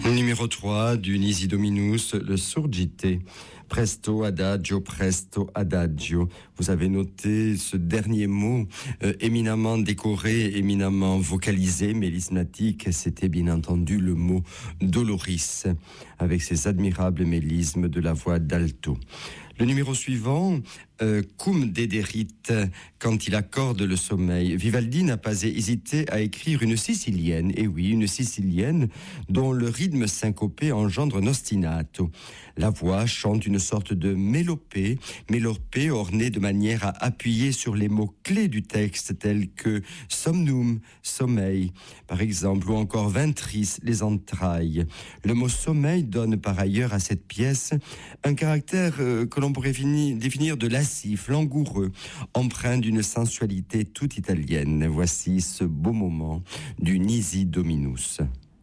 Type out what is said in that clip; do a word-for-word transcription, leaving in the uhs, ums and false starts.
Numéro trois du Nisi Dominus, le Surgite. Presto, adagio, presto, adagio. Vous avez noté ce dernier mot, euh, éminemment décoré, éminemment vocalisé, mélismatique. C'était bien entendu le mot doloris, avec ses admirables mélismes de la voix d'alto. Le numéro suivant, euh, cum dederit, quand il accorde le sommeil. Vivaldi n'a pas hésité à écrire une sicilienne, et oui, une sicilienne, dont le rythme syncopé engendre un ostinato. La voix chante une sorte de mélopée, mélopée ornée de manière à appuyer sur les mots clés du texte, tels que somnum, sommeil, par exemple, ou encore ventris, les entrailles. Le mot sommeil donne par ailleurs à cette pièce un caractère euh, que l'on pourrait finir, définir de lascif, langoureux, empreint d'une sensualité toute italienne. Voici ce beau moment du Nisi Dominus.